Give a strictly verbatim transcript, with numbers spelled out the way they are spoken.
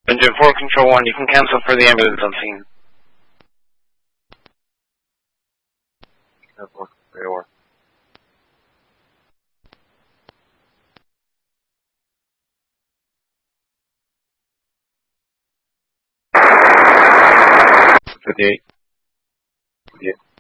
Engine four, Control one, you can cancel for the ambulance on scene. fifty-eight. Yeah.